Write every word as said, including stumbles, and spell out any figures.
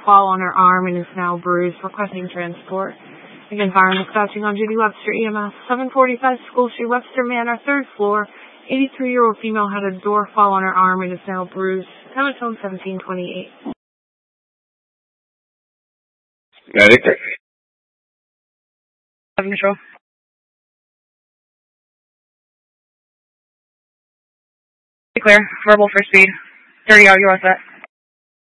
fall on her arm and is now bruised, requesting transport. Again, firing dispatching on Judy Webster E M S, seven forty-five School Street, Webster Manor, third floor. eighty-three-year-old female had a door fall on her arm and is now bruised. Hamilton seventeen twenty-eight. Medic. Have control. Clear. Verbal for speed. thirty out, you're all set.